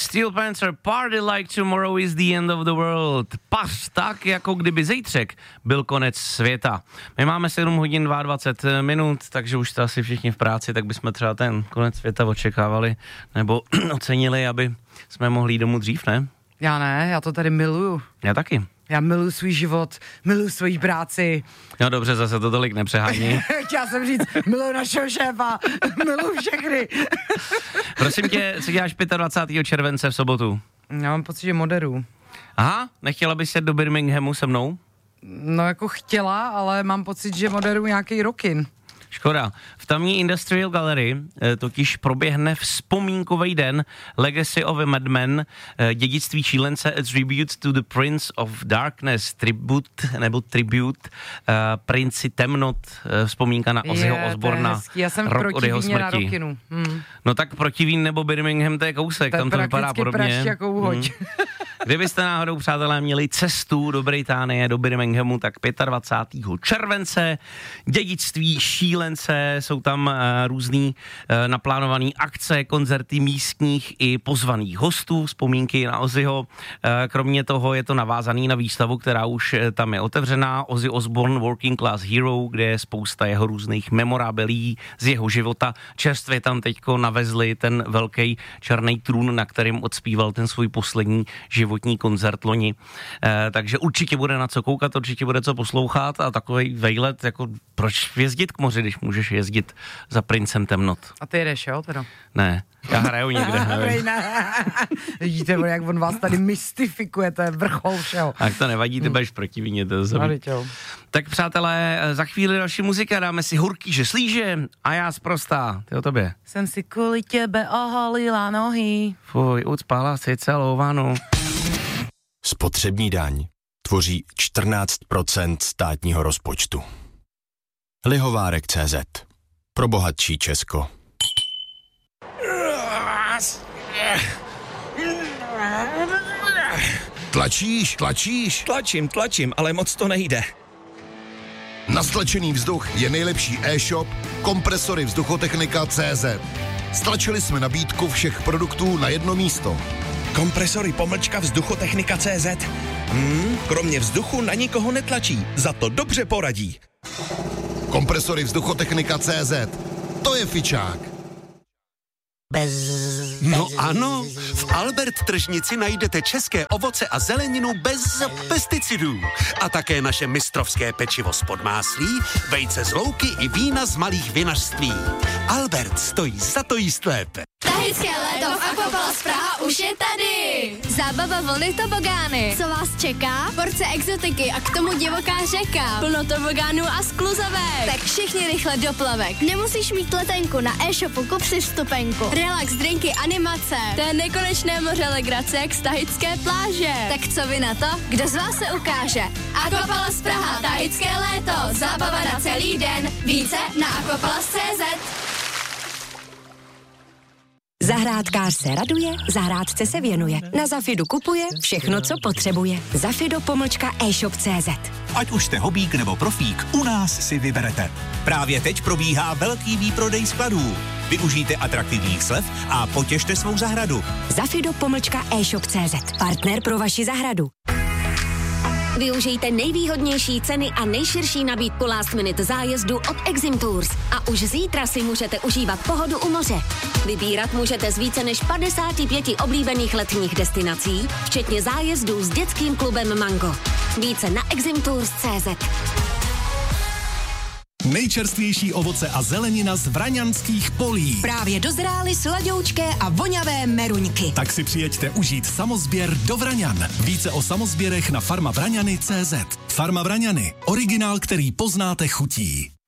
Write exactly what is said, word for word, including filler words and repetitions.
Steel Panther, Party Like Tomorrow is the End of the World. Pař tak, jako kdyby zítřek byl konec světa. My máme sedm hodin dvacet dva minut, takže už jste asi všichni v práci, tak bychom třeba ten konec světa očekávali nebo ocenili, aby jsme mohli jít domů dřív, ne? Já ne, já to tady miluju. Já taky. Já miluji svůj život, miluji svoji práci. No dobře, zase to tolik nepřehání. Chtěla jsem říct, miluji našeho šéfa, miluji všechny. Prosím tě, co děláš dvacátého pátého července v sobotu? Já mám pocit, že moderu. Aha, nechtěla bys jet do Birminghamu se mnou? No jako chtěla, ale mám pocit, že moderu nějaký rockin. Škoda. V tamní Industrial Gallery eh, totiž proběhne vzpomínkový den Legacy of a Madman, eh, dědictví šílence, a tribute to the Prince of Darkness, tribute, nebo tribute, eh, princi temnot, eh, vzpomínka na Ozzyho Osborna. Já jsem rok od jeho smrti. Na Rockinu. Hmm. No tak Protivín nebo Birmingham, to je kousek, to tam to vypadá podobně. Jako uhoď. Hmm. Kdybyste náhodou, přátelé, měli cestu do Británie, do Birminghamu, tak dvacátého pátého července, dědictví šílence, jsou tam uh, různý uh, naplánované akce, koncerty místních i pozvaných hostů, vzpomínky na Ozzyho. Uh, kromě toho je to navázaný na výstavu, která už uh, tam je otevřená, Ozzy Osbourne Working Class Hero, kde je spousta jeho různých memorabilií z jeho života. Čerstvě tam teďko navezli ten velký černý trůn, na kterým odspíval ten svůj poslední život životní koncert loni, e, takže určitě bude na co koukat, určitě bude co poslouchat a takový vejlet, jako proč jezdit k moři, když můžeš jezdit za princem temnot. A ty jedeš, jo, teda? Ne, já hraju někde, nevím. Vidíte, jak on vás tady mystifikuje, to je vrchol všeho. Tak to nevadí, ty budeš protivíně, to zabít. Tak přátelé, za chvíli další muzika, dáme si Hurky, že slíže a já sprostá, ty o tobě. Jsem si kvůli tebe oholila nohy. Fuj, ucpala si celou vanu. Spotřební daň tvoří čtrnáct procent státního rozpočtu. Lihovárek tečka cé zet. Pro bohatší Česko. Tlačíš, tlačíš? Tlačím, tlačím, ale moc to nejde. Na stlačený vzduch je nejlepší e-shop Kompresory vzduchotechnika tečka cé zet. Stlačili jsme nabídku všech produktů na jedno místo. Kompresory pomlčka vzduchotechnika tečka cé zet. Hmm, kromě vzduchu na nikoho netlačí, za to dobře poradí. Kompresory vzduchotechnika tečka cé zet. To je fičák. Bez... No ano, v Albert tržnici najdete české ovoce a zeleninu bez pesticidů. A také naše mistrovské pečivo z podmáslí, vejce z louky i vína z malých vinařství. Albert stojí za to jíst lépe. Tahické léto v Aquapalace Praha už je tady. Zábava vlny tobogány. Co vás čeká? Porce exotiky a k tomu divoká řeka. Plno tobogánů a skluzavek. Tak všichni rychle do plavek. Nemusíš mít letenku, na e-shopu kup si vstupenku. Relax, drinky, animace. To je nekonečné moře legrace jak z tahické pláže. Tak co vy na to? Kdo z vás se ukáže? Aquapalace Praha, tahické léto. Zábava na celý den. Více na aquapalace tečka cé zet. Zahrádkář se raduje, zahrádce se věnuje. Na Zafidu kupuje všechno, co potřebuje. Zafido pomlčka e-shop tečka cé zet. Ať už jste hobík nebo profík, u nás si vyberete. Právě teď probíhá velký výprodej skladů. Využijte atraktivních slev a potěšte svou zahradu. Zafido pomlčka e-shop tečka cé zet. Partner pro vaši zahradu. Využijte nejvýhodnější ceny a nejširší nabídku last minute zájezdu od Exim Tours. A už zítra si můžete užívat pohodu u moře. Vybírat můžete z více než padesáti pěti oblíbených letních destinací, včetně zájezdů s dětským klubem Mango. Více na exim tours tečka cé zet. Nejčerstvější ovoce a zelenina z vraňanských polí. Právě dozrály sladoučké a voňavé meruňky. Tak si přijeďte užít samozběr do Vraňan. Více o samozběrech na farma vraňany tečka cé zet. Farma Vraňany. Originál, který poznáte chutí.